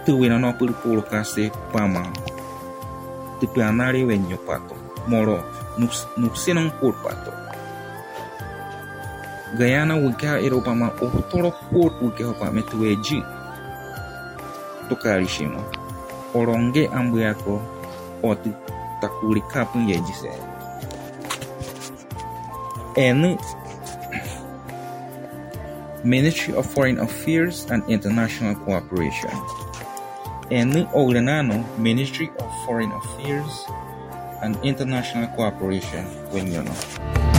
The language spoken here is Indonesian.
tuwina no pulpulo kase pama tipianari wenyo pato moro nuksinong pato Guyana wika Eropa ma otoro port wika hopa metueji tokarishima oronge ambuyako oti takuri kapun yejise en Ministry of Foreign Affairs and International Cooperation en Olenano Ministry of Foreign Affairs and International Cooperation wenyono